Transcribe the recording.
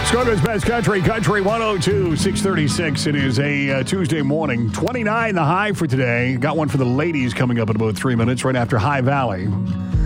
Skoda's Best Country, Country 102, 636. It is a Tuesday morning. 29 the high for today. Got one for the ladies coming up in about 3 minutes, right after High Valley.